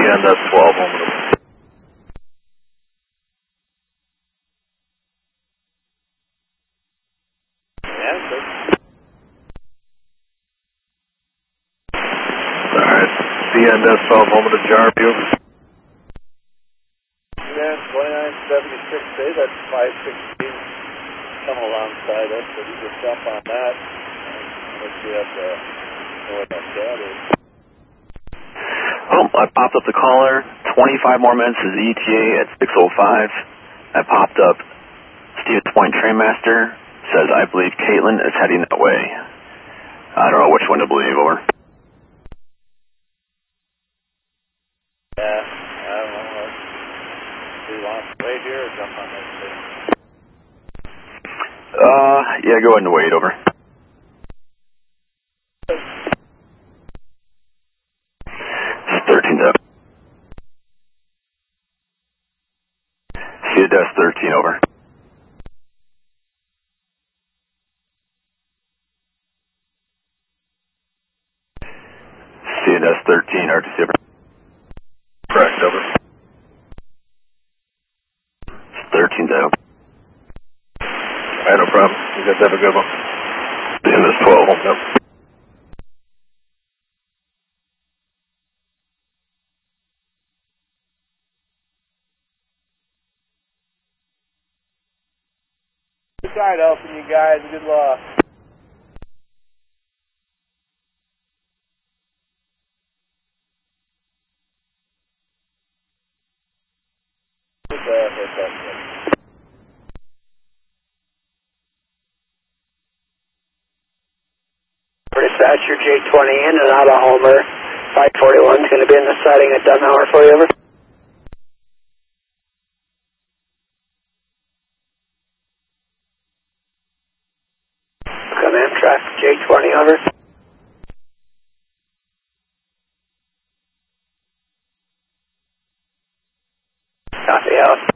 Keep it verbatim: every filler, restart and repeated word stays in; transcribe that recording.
N, that's twelve, home to Alright, C N, that's twelve, home to Jarview. Yeah, twenty-nine seventy-six, say that's five sixteen. Come alongside us, so you just jump on that. Unless you have to know what that cat is. Oh, I popped up the caller. twenty-five more minutes is the E T A at six oh five. I popped up Stevens Point Trainmaster. Says, I believe Caitlin is heading that way. I don't know which one to believe, over. Yeah, I don't know. Do you want to wait here or jump on that thing? Uh, yeah, go ahead and wait, over. thirteen up. C D S thirteen, over. C D S thirteen, R T C, over. Correct, over. thirteen down. Alright, no problem. You guys have a good one. C D S twelve, home up. Good night, helping you guys. Good luck. Good luck. Good luck. Dispatcher J twenty in and out of Homer. five forty-one is going to be in the siding at Dunhauer for you, over. Come Amtrak J twenty, over. Copy out.